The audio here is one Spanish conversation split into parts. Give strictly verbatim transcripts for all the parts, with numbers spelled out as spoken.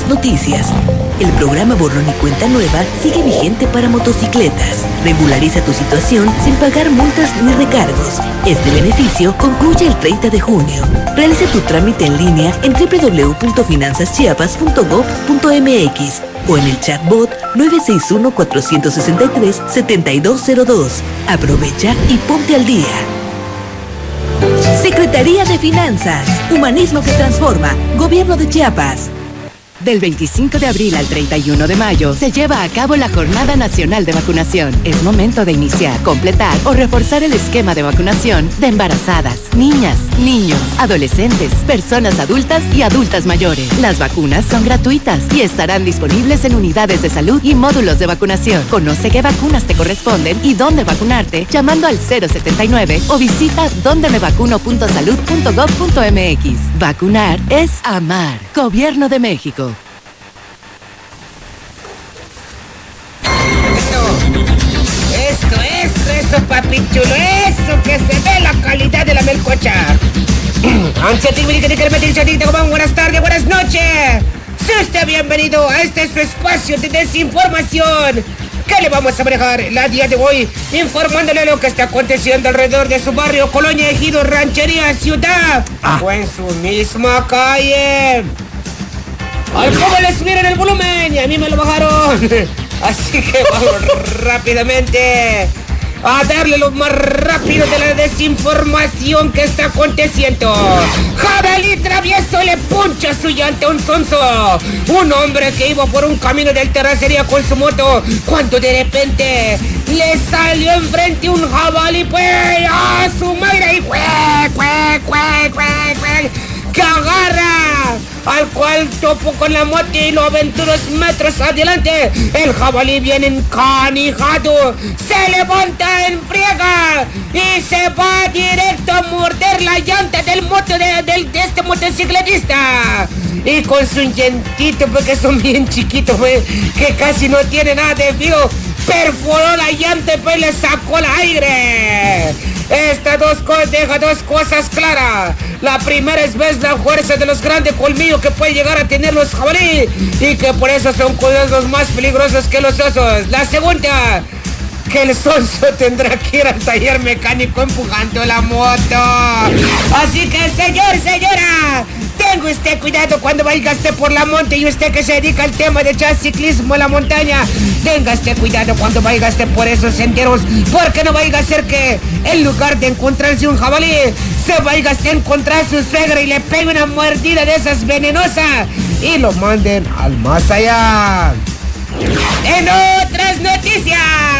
Otras noticias. El programa Borrón y Cuenta Nueva sigue vigente para motocicletas. Regulariza tu situación sin pagar multas ni recargos. Este beneficio concluye el treinta de junio. Realiza tu trámite en línea en doble u doble u doble u punto finanzas chiapas punto gob punto eme equis o en el chatbot nueve seis uno, cuatro seis tres, siete dos cero dos. Aprovecha y ponte al día. Secretaría de Finanzas. Humanismo que transforma. Gobierno de Chiapas. Del veinticinco de abril al treinta y uno de mayo se lleva a cabo la Jornada Nacional de Vacunación. Es momento de iniciar, completar o reforzar el esquema de vacunación de embarazadas, niñas, niños, adolescentes, personas adultas y adultas mayores. Las vacunas son gratuitas y estarán disponibles en unidades de salud y módulos de vacunación. Conoce qué vacunas te corresponden y dónde vacunarte llamando al cero setenta y nueve o visita donde me vacuno punto salud punto gob punto eme equis. Vacunar es amar. Gobierno de México. Eso, eso, eso, papi chulo, eso, que se ve la calidad de la melcocha. Buenas tardes, buenas noches. Sea usted bienvenido a este su espacio de desinformación. ¿Qué le vamos a manejar la día de hoy? Informándole lo que está aconteciendo alrededor de su barrio, colonia, ejido, ranchería, ciudad ah. o en su misma calle. Al cómo le subieron el volumen y a mí me lo bajaron. Así que vamos rápidamente a darle lo más rápido de la desinformación que está aconteciendo. Jabalí travieso le puncha su llanta a un sonso. Un hombre que iba por un camino de terracería con su moto, cuando de repente le salió enfrente un jabalí, pues, a su madre y cue, cue, cue, cue, cue, que agarra al cual topo con la moto y lo aventó unos metros adelante. El jabalí viene encanijado, se levanta en friega y se va directo a morder la llanta del moto de, de, de este motocicletista. Y con su llantito, porque son bien chiquitos, wey, que casi no tiene nada de filo, perforó la llanta y pues le sacó el aire. Estas dos cosas deja dos cosas claras. La primera es ves la fuerza de los grandes colmillos que pueden llegar a tener los jabalíes y que por eso son los más peligrosos que los osos. La segunda, que el sonso tendrá que ir al taller mecánico empujando la moto. Así que señor, señora, tenga usted cuidado cuando vaya usted por la monte, y usted que se dedica al tema de echar ciclismo en la montaña, tenga usted cuidado cuando vaya usted por esos senderos, porque no vaya a ser que en lugar de encontrarse un jabalí, se vaya usted a encontrar a su suegra y le pegue una mordida de esas venenosas y lo manden al más allá. En otras noticias,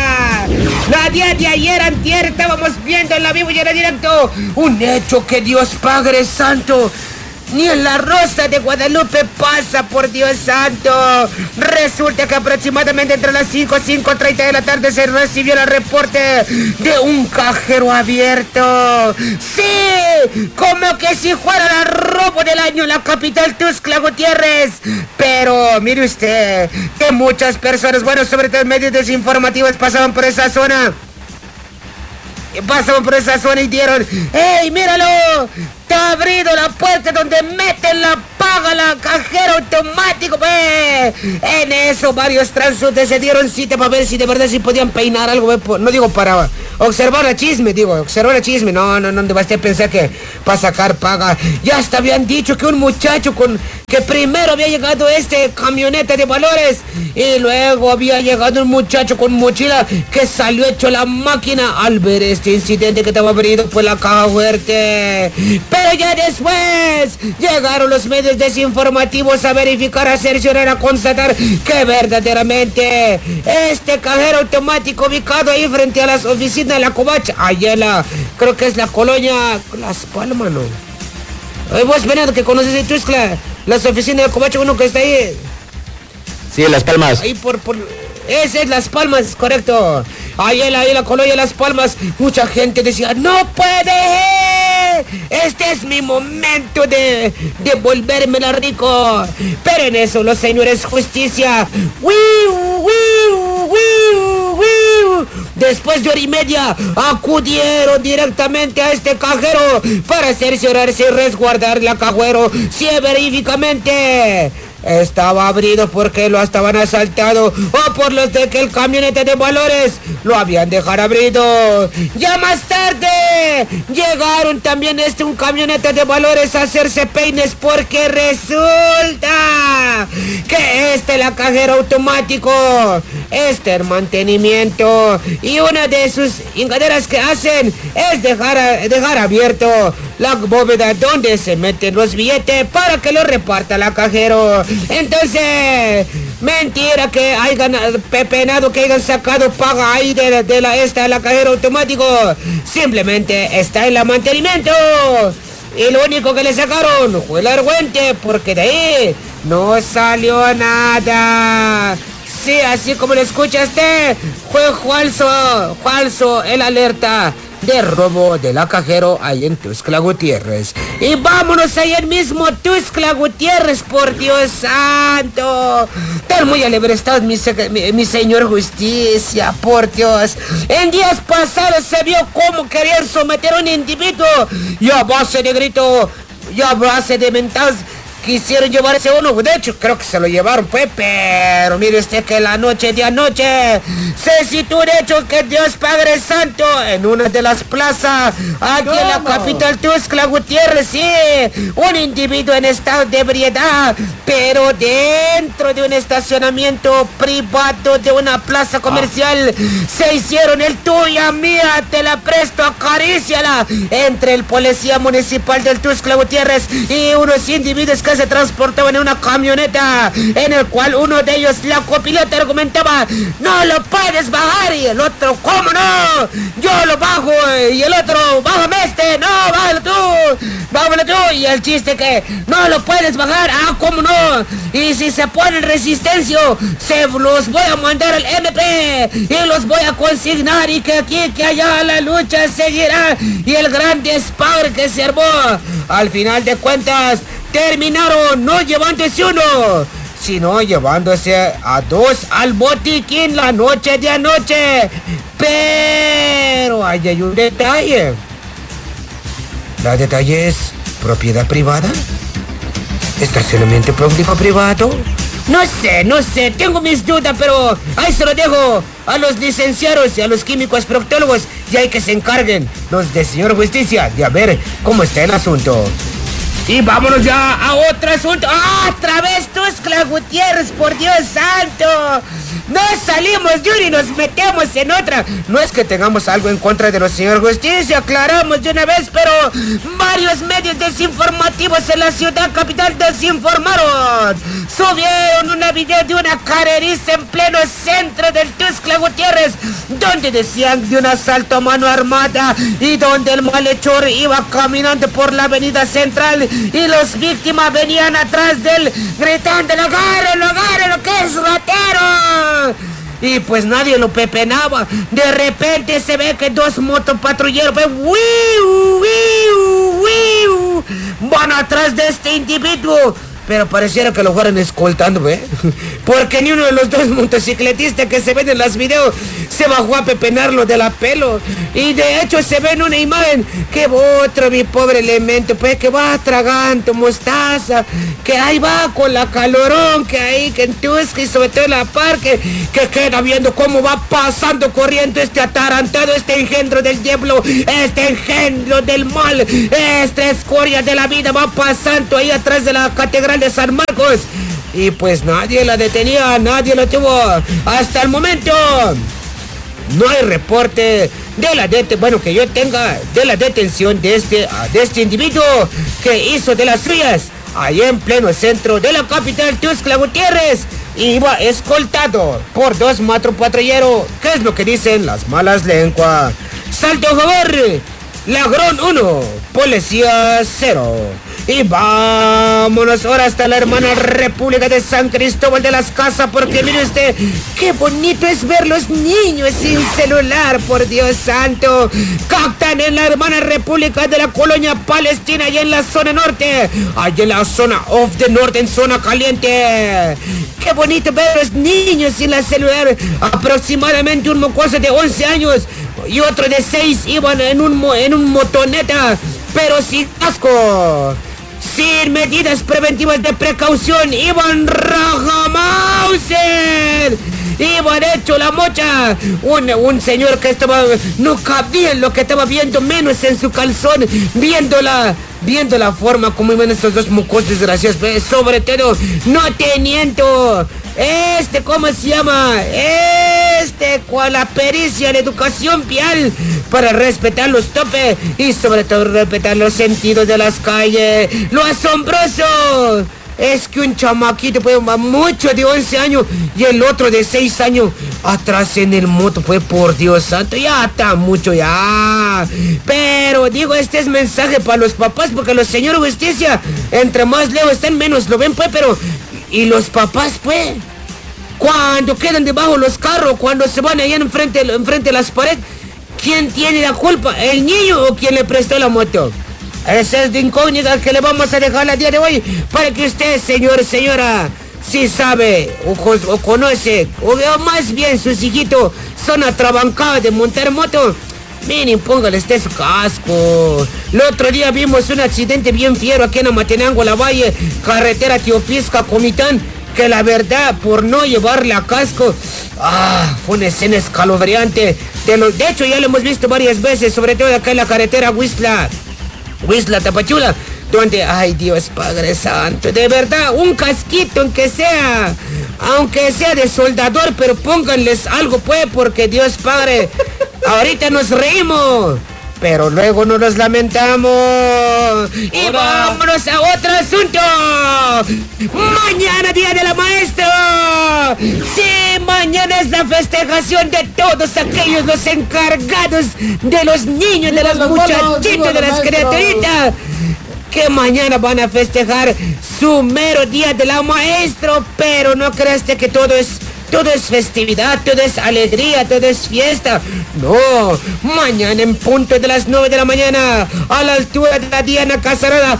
la día de ayer antier estábamos viendo en la vivo y en directo un hecho que Dios Padre Santo ni en la Rosa de Guadalupe pasa, por Dios santo. Resulta que aproximadamente entre las cinco y cinco treinta de la tarde se recibió el reporte de un cajero abierto. Sí, como que si fuera el robo del año en la capital Tuxtla Gutiérrez. Pero mire usted que muchas personas, bueno, sobre todo medios desinformativos, pasaban por esa zona. Pasaban por esa zona y dieron: ¡Ey, míralo! Está abrido la puerta donde meten la paga, la cajera automático, pues. En eso varios transuntes se dieron cita para ver si de verdad si podían peinar algo, pues. No digo para observar el chisme, digo, observar el chisme. No, no, no, no, basta pensar que para sacar paga. Ya hasta habían dicho que un muchacho con que primero había llegado este camioneta de valores y luego había llegado un muchacho con mochila que salió hecho la máquina al ver este incidente que estaba abrido por la caja fuerte. Pero ya después llegaron los medios desinformativos a verificar, a cerciorar, a constatar que verdaderamente este cajero automático ubicado ahí frente a las oficinas de la Covacha, allá la, creo que es la colonia Las Palmas, ¿no? Ay, vos, Venado, que conoces en Tuxtla, las oficinas de la Covacha, uno que está ahí. Sí, Las Palmas. Ahí por, por... Ese es Las Palmas, correcto. Ahí en la, en la colonia Las Palmas, mucha gente decía: ¡no puede! Este es mi momento de, de volvérmela rico. Pero en eso los señores justicia, ¡wiu, wiu, wiu, wiu! Después de hora y media, acudieron directamente a este cajero para cerciorarse y resguardar la cajero cibernéticamente. estaba abrido porque lo estaban asaltado o por los de que el camionete de valores lo habían dejado abrido. Ya más tarde llegaron también este un camionete de valores a hacerse peines porque resulta que este la cajero automático, este el mantenimiento y una de sus ingaderas que hacen es dejar, dejar abierto la bóveda donde se meten los billetes para que lo reparta la cajero. Entonces, mentira que hayan pepenado, que hayan sacado paga ahí de, de la esta la cajero automático. Simplemente está en el mantenimiento. Y lo único que le sacaron fue el argüente, porque de ahí no salió nada. Sí, así como lo escuchaste, fue falso, falso el alerta de robo de la cajero ahí en Tuxtla Gutiérrez. Y vámonos ahí en mismo Tuxtla Gutiérrez, por Dios santo. Tan muy alebrestado mi, mi, mi señor justicia, por Dios. En días pasados se vio cómo querían someter a un individuo y a base de grito y a base de mentadas quisieron llevarse uno. De hecho creo que se lo llevaron, pues, pero mire usted que la noche de anoche se situó un hecho que Dios Padre Santo en una de las plazas aquí ¿Cómo? En la capital Tuxtla Gutiérrez. Sí, un individuo en estado de ebriedad, pero dentro de un estacionamiento privado de una plaza comercial. ah. Se hicieron el tuya mía, te la presto, acaríciala, entre el policía municipal del Tuxtla Gutiérrez y unos individuos que se transportaban en una camioneta, en el cual uno de ellos, la copilota, argumentaba: no lo puedes bajar, y el otro: ¿cómo no? Yo lo bajo, y el otro: bájame este, no, bájalo tú, bájalo tú, y el chiste que no lo puedes bajar, ah, ¿cómo no? Y si se pone en resistencia, se los voy a mandar al M P y los voy a consignar, y que aquí, que allá la lucha seguirá, y el gran despair que se armó. Al final de cuentas terminaron no llevándose uno, sino llevándose a dos al botiquín la noche de anoche. Pero ahí hay un detalle. ¿La detalle es propiedad privada? ¿Estacionamiento público privado? No sé, no sé, tengo mis dudas, pero ahí se lo dejo a los licenciados y a los químicos proctólogos, y hay que se encarguen los de señor justicia de a ver cómo está el asunto. Y vámonos ya a otro asunto. ¡Ah, otra vez Tuxtla Gutiérrez, por Dios santo! No salimos de una y nos metemos en otra. No es que tengamos algo en contra de los señor justicia, aclaramos de una vez, pero varios medios desinformativos en la ciudad capital desinformaron. Subieron una video de una carreriza en pleno centro del Tuxtla Gutiérrez, donde decían de un asalto a mano armada y donde el malhechor iba caminando por la avenida central y las víctimas venían atrás de él gritando: ¡agárrenlo, agárrenlo, que es ratero! Y pues nadie lo pepenaba. De repente se ve que dos motopatrulleros van atrás de este individuo, pero pareciera que lo fueran escoltando, ¿eh? Porque ni uno de los dos motocicletistas que se ven en los videos se bajó a pepenarlo de la pelo. Y de hecho se ve en una imagen que otro, mi pobre elemento, pues, que va tragando mostaza, que ahí va con la calorón, que ahí, que en Tuxtla y sobre todo en la parque, que queda viendo cómo va pasando corriendo este atarantado, este engendro del diablo, este engendro del mal, esta escoria de la vida, va pasando ahí atrás de la catedral de San Marcos. Y pues nadie la detenía, nadie lo tuvo. Hasta el momento no hay reporte de la detención, bueno, que yo tenga, de la detención de este, de este individuo que hizo de las suyas ahí en pleno centro de la capital Tuxtla Gutiérrez. Iba escoltado por dos motopatrulleros. ¿Qué es lo que dicen las malas lenguas? Salto a favor, ladrón uno, policía cero. Y vámonos ahora hasta la hermana República de San Cristóbal de las Casas, porque mire usted, qué bonito es ver los niños sin celular, por Dios santo. Captan en la hermana República de la colonia Palestina, allá en la zona norte, allá en la zona of the norte, en zona caliente. Qué bonito ver los niños sin la celular. Aproximadamente un mocoso de once años y otro de seis iban en un, en un motoneta, pero sin casco. sin medidas preventivas de precaución, iban rajamauser, iban hecho la mocha. Un, un señor que estaba, no cabía en lo que estaba viendo, menos en su calzón, viendo la, viendo la forma como iban estos dos mucos desgraciados, sobre todo, no teniendo, este, ¿cómo se llama? Este, con la pericia en educación vial para respetar los topes y sobre todo respetar los sentidos de las calles. Lo asombroso es que un chamaquito puede mucho de once años y el otro de seis años atrás en el moto, pues por Dios santo, ya está mucho ya. Pero digo, este es mensaje para los papás, porque los señores justicia, entre más lejos están, menos lo ven, pues, pero y los papás, pues, cuando quedan debajo los carros, cuando se van allá enfrente, enfrente de las paredes, ¿quién tiene la culpa? ¿El niño o quien le prestó la moto? Esa es de incógnita que le vamos a dejar el día de hoy para que usted, señor, señora, si sabe o, o conoce, o, o más bien sus hijitos son atrabancados de montar moto, miren, póngale este su casco. El otro día vimos un accidente bien fiero aquí en Amatenango, La Valle, carretera Teopisca, Comitán, que la verdad, por no llevarle a casco, ah, fue una escena escalofriante. De, lo, de hecho, ya lo hemos visto varias veces, sobre todo acá en la carretera Huizla, Huizla, Tapachula, donde, ay Dios Padre Santo, de verdad, un casquito, aunque sea, aunque sea de soldador, pero pónganles algo, pues, porque Dios Padre, ahorita nos reímos, pero luego no nos lamentamos. Y Hola. Vámonos a otro asunto. Mañana, Día de la Maestra. Sí, mañana es la festejación de todos aquellos los encargados de los niños, de los muchachitos, de las criaturitas, que mañana van a festejar su mero Día de la Maestra. Pero no creas que todo es Todo es festividad, todo es alegría, todo es fiesta. No, mañana en punto de las nueve de la mañana, a la altura de la Diana Casarada,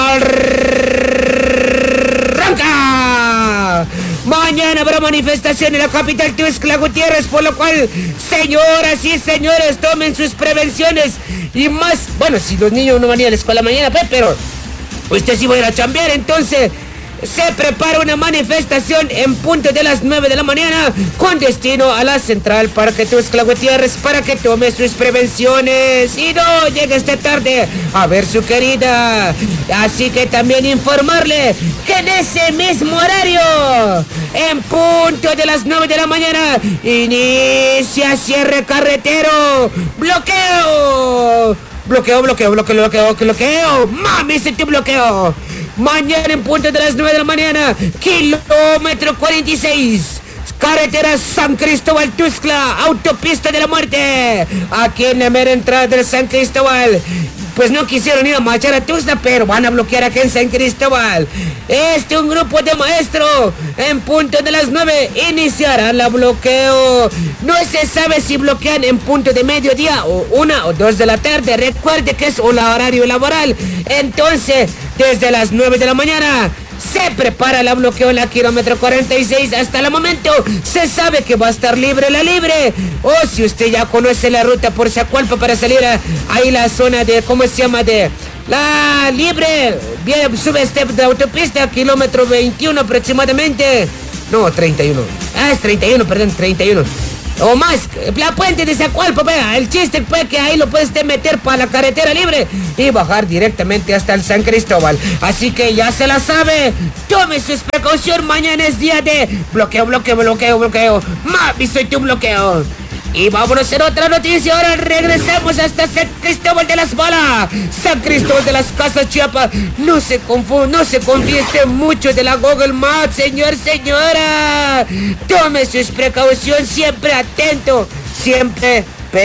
arranca. Mañana habrá manifestación en la capital Tuxtla Gutiérrez, por lo cual, señoras y señores, tomen sus prevenciones. Y más, bueno, si los niños no van a ir a la escuela mañana, pero usted sí va a ir a chambear, entonces se prepara una manifestación en punto de las nueve de la mañana con destino a la Central Parque Tuxtla Gutiérrez para que tome sus prevenciones y no llegue esta tarde a ver su querida. Así que también informarle que en ese mismo horario, en punto de las nueve de la mañana, inicia cierre carretero, bloqueo. Bloqueo, bloqueo, bloqueo, bloqueo, bloqueo. Mami, sentí un bloqueo. Mañana en punto de las nueve de la mañana, kilómetro cuarenta y seis, carretera San Cristóbal Tuxtla, autopista de la muerte, aquí en la mera entrada del San Cristóbal. Pues no quisieron ir a marchar a Tuxtla, pero van a bloquear aquí en San Cristóbal. Este un grupo de maestros en punto de las nueve iniciará el bloqueo. No se sabe si bloquean en punto de mediodía o una o dos de la tarde. Recuerde que es un horario laboral. Entonces, desde las nueve de la mañana se prepara el bloqueo en la kilómetro cuarenta y seis. Hasta el momento se sabe que va a estar libre la libre. O si usted ya conoce la ruta por Zacualpa para salir a, ahí la zona de, ¿cómo se llama? De la libre, bien, sube este de autopista, kilómetro veintiuno aproximadamente. No, treinta y uno. Ah, es treinta y uno, perdón, treinta y uno. O más, la puente de Zacualpa, vea, el chiste fue que ahí lo puedes meter para la carretera libre y bajar directamente hasta el San Cristóbal. Así que ya se la sabe, tome sus precauciones, mañana es día de bloqueo, bloqueo, bloqueo, bloqueo. Mami, soy tu bloqueo. Y vámonos en otra noticia, ahora regresamos hasta San Cristóbal de las Balas, San Cristóbal de las Casas, Chiapas. No se confunda, no se confíe mucho de la Google Maps, señor, señora. Tome sus precauciones, siempre atento, siempre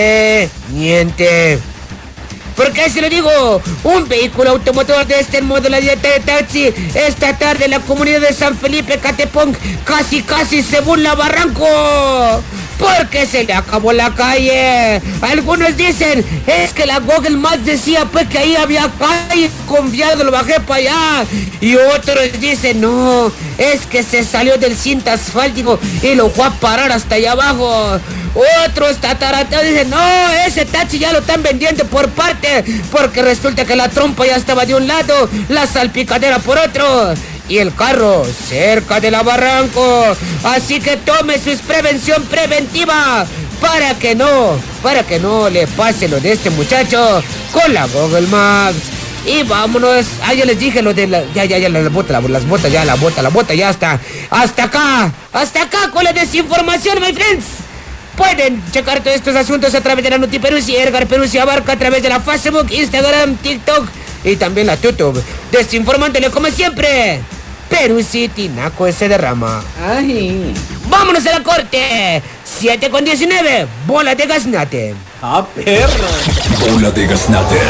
pendiente. Porque si lo digo, un vehículo automotor de este modalidad de taxi esta tarde en la comunidad de San Felipe Catepong casi casi se burla Barranco porque se le acabó la calle. Algunos dicen, es que la Google Maps decía pues que ahí había calle, confiado lo bajé para allá. Y otros dicen, no, es que se salió del cinto asfáltico y lo fue a parar hasta allá abajo. Otros tatarateros dicen, no, ese taxi ya lo están vendiendo por parte, porque resulta que la trompa ya estaba de un lado, la salpicadera por otro, y el carro cerca de la barranco. Así que tome su prevención preventiva para que no, para que no le pase lo de este muchacho con la Google Maps. Y vámonos, ah, ya les dije lo de la, ya, ya, ya, las botas, la, las botas, ya, la bota, la bota, ya está, hasta acá, hasta acá con la desinformación, my friends. Pueden checar todos estos asuntos a través de la Noti Peruzzi, Edgar Peruzzi Abarca, a través de la Facebook, Instagram, TikTok y también la YouTube. Desinformándole como siempre, Peruzzi Tinaco se derrama. Ay. Vámonos a la corte, siete con diecinueve, bola de gaznate. Ah, perro. Bola de gaznate.